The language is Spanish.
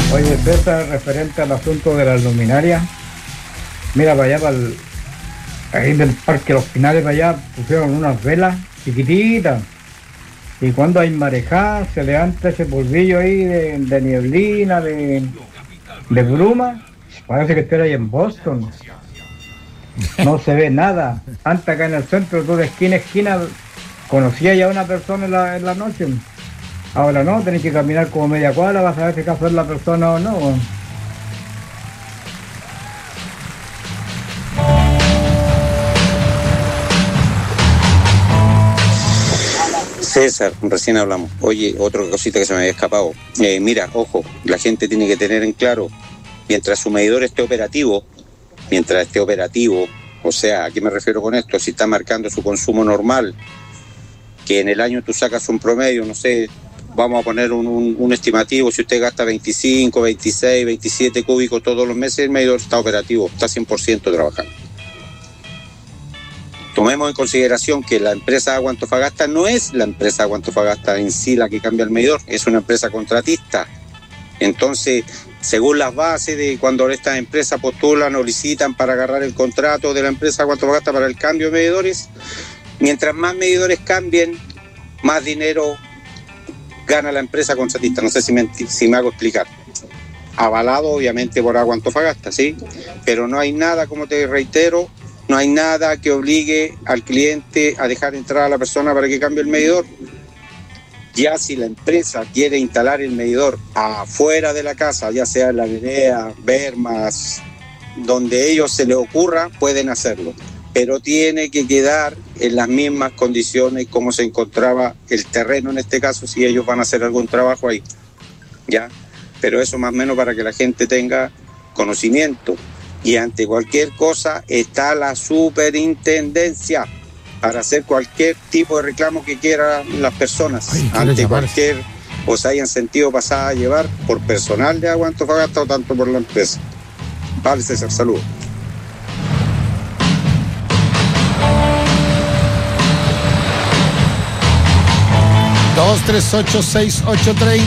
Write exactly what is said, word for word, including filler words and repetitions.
Oye, César, referente al asunto de las luminarias, mira, para allá, para el, ahí del Parque Los Pinares, para allá, pusieron unas velas chiquititas. Y cuando hay marejada, se levanta ese polvillo ahí de, de nieblina, de, de bruma. Parece que estoy ahí en Boston. No se ve nada. Antes acá en el centro, tú de esquina a esquina, conocía ya a una persona en la, en la noche. Ahora no, tenés que caminar como media cuadra para saber si acaso es la persona o no. César, recién hablamos. Oye, otra cosita que se me había escapado. Eh, mira, ojo, la gente tiene que tener en claro, mientras su medidor esté operativo, mientras esté operativo, o sea, ¿a qué me refiero con esto? Si está marcando su consumo normal, que en el año tú sacas un promedio, no sé, vamos a poner un, un, un estimativo, si usted gasta veinticinco, veintiséis, veintisiete cúbicos todos los meses, el medidor está operativo, está cien por ciento trabajando. Tomemos en consideración que la empresa Agua Antofagasta no es la empresa Agua Antofagasta en sí la que cambia el medidor, es una empresa contratista. Entonces, según las bases de cuando estas empresas postulan o licitan para agarrar el contrato de la empresa Agua Antofagasta para el cambio de medidores, mientras más medidores cambien, más dinero gana la empresa contratista. No sé si me, si me hago explicar. Avalado obviamente por Agua Antofagasta, ¿sí? Pero no hay nada, como te reitero, no hay nada que obligue al cliente a dejar entrar a la persona para que cambie el medidor. Ya si la empresa quiere instalar el medidor afuera de la casa, ya sea en la vereda, bermas, donde a ellos se les ocurra, pueden hacerlo. Pero tiene que quedar en las mismas condiciones como se encontraba el terreno en este caso, si ellos van a hacer algún trabajo ahí. ¿Ya? Pero eso más o menos para que la gente tenga conocimiento. Y ante cualquier cosa está la superintendencia para hacer cualquier tipo de reclamo que quieran las personas. Ay, ante cualquier o se hayan sentido pasada a llevar por personal de Agua Antofagasta o tanto por la empresa. Vale, César, saludos. dos tres ocho seis ocho tres